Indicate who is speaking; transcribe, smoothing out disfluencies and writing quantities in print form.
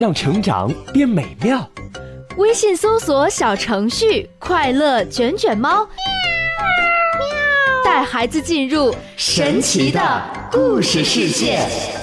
Speaker 1: 让成长变美妙。
Speaker 2: 微信搜索小程序快乐卷卷猫，带孩子进入神奇的故事世界。